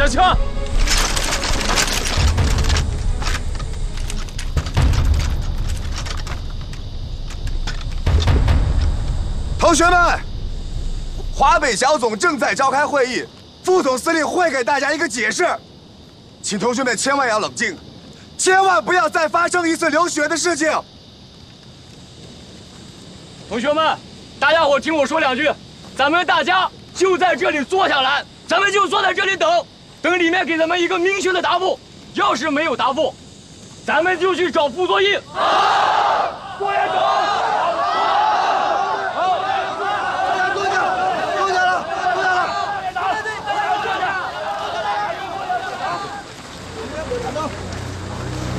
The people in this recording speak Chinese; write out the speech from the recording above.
下枪！ 同学们，华北小总正在召开会议，副总司令会给大家一个解释，请同学们千万要冷静，千万不要再发生一次流血的事情。 同学们，大家伙听我说两句，咱们大家就在这里坐下来，咱们就坐在这里等里面给咱们一个明确的答复。要是没有答复，咱们就去找傅作义。